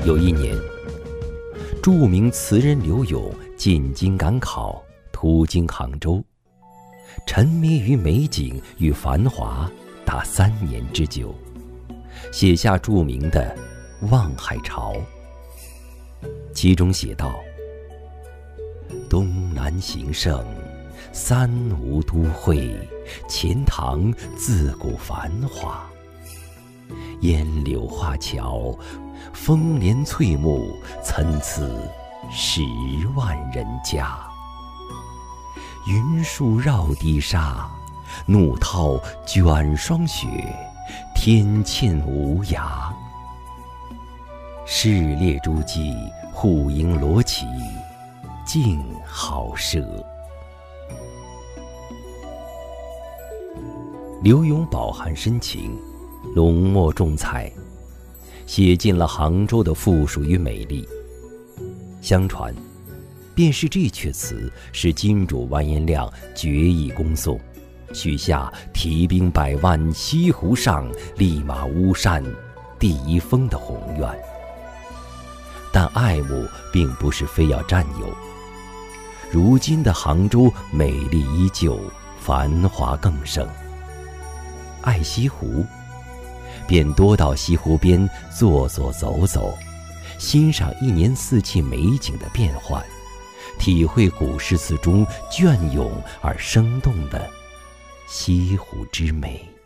有一年，著名词人柳永进京赶考，途经杭州，沉迷于美景与繁华达3年之久，写下著名的《望海潮》。其中写道：东南形胜，三吴都会，钱塘自古繁华。烟柳画桥，风帘翠幕，参差10万人家。云树绕堤沙，怒涛卷霜雪，天堑无涯。市列诸暨，户盈罗绮，竞好奢。柳永饱含深情，浓墨重彩，写尽了杭州的富庶与美丽。相传，便是这阙词使金主完颜亮决意攻宋，许下提兵100万，西湖上，立马巫山，第1峰的宏愿。但爱慕并不是非要占有。如今的杭州美丽依旧，繁华更盛。爱西湖，便多到西湖边坐坐走走，欣赏1年4季美景的变换，体会古诗词中隽永而生动的西湖之美。